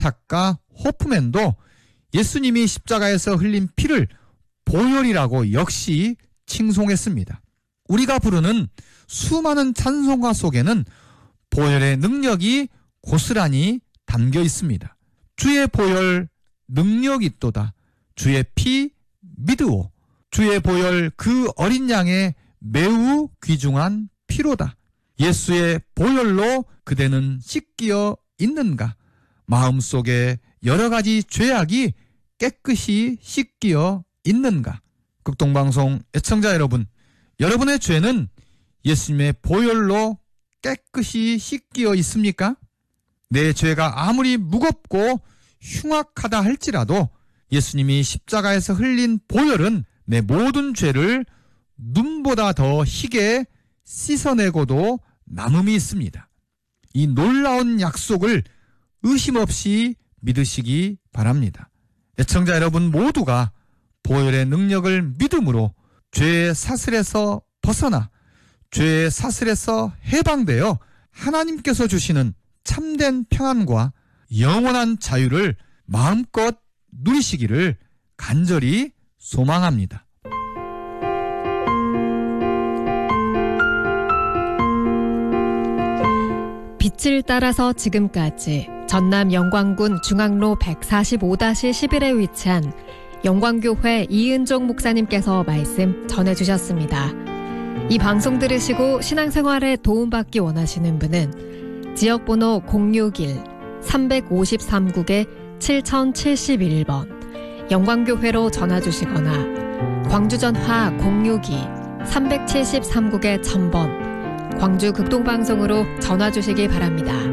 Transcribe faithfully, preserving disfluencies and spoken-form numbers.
작가 호프맨도 예수님이 십자가에서 흘린 피를 보혈이라고 역시 칭송했습니다. 우리가 부르는 수많은 찬송가 속에는 보혈의 능력이 고스란히 담겨 있습니다. 주의 보혈 능력 있도다. 주의 피 믿으오. 주의 보혈 그 어린 양의 매우 귀중한 피로다. 예수의 보혈로 그대는 씻기어 있는가? 마음속에 여러 가지 죄악이 깨끗이 씻기어 있는가? 극동방송 애청자 여러분, 여러분의 죄는 예수님의 보혈로 깨끗이 씻기어 있습니까? 내 죄가 아무리 무겁고 흉악하다 할지라도 예수님이 십자가에서 흘린 보혈은 내 모든 죄를 눈보다 더 희게 씻어내고도 남음이 있습니다. 이 놀라운 약속을 의심 없이 믿으시기 바랍니다. 애청자 여러분 모두가 보혈의 능력을 믿음으로 죄의 사슬에서 벗어나 죄의 사슬에서 해방되어 하나님께서 주시는 참된 평안과 영원한 자유를 마음껏 누리시기를 간절히 소망합니다. 빛을 따라서 지금까지 전남 영광군 중앙로 백사십오 십일에 위치한 영광교회 이은종 목사님께서 말씀 전해주셨습니다. 이 방송 들으시고 신앙생활에 도움받기 원하시는 분은 지역번호 공육일 삼오삼 국에 칠공공일 번 영광교회로 전화주시거나 광주전화 공육이 삼칠삼 국에 천 번 광주 극동방송으로 전화주시기 바랍니다.